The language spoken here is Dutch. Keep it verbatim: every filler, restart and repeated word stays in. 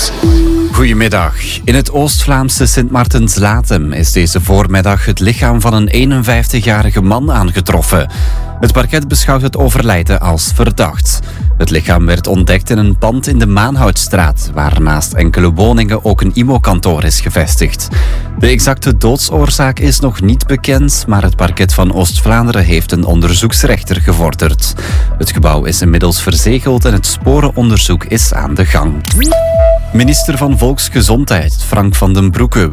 Nieuws. Goedemiddag. In het Oost-Vlaamse Sint-Maartens-Latem is deze voormiddag het lichaam van een eenenvijftigjarige man aangetroffen. Het parket beschouwt het overlijden als verdacht. Het lichaam werd ontdekt in een pand in de Maanhoutstraat, waar naast enkele woningen ook een I M O-kantoor is gevestigd. De exacte doodsoorzaak is nog niet bekend, maar het parket van Oost-Vlaanderen heeft een onderzoeksrechter gevorderd. Het gebouw is inmiddels verzegeld en het sporenonderzoek is aan de gang. Minister van Volksgezondheid, Frank van den Broeke,